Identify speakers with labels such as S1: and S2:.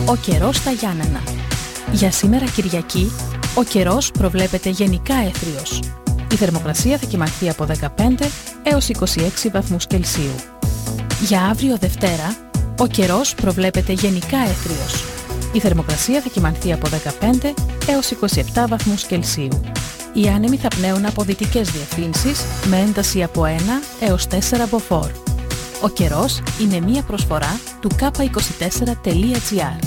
S1: Ο καιρός στα Γιάννενα. Για σήμερα Κυριακή, ο καιρός προβλέπεται γενικά έθριος. Η θερμοκρασία θα κυμανθεί από 15 έως 26 βαθμούς Κελσίου. Για αύριο Δευτέρα, ο καιρός προβλέπεται γενικά έθριος. Η θερμοκρασία θα κυμανθεί από 15 έως 27 βαθμούς Κελσίου. Οι άνεμοι θα πνέουν από δυτικές διευθύνσεις με ένταση από 1 έως 4 μποφόρ. Ο καιρός είναι μία προσφορά του k24.gr.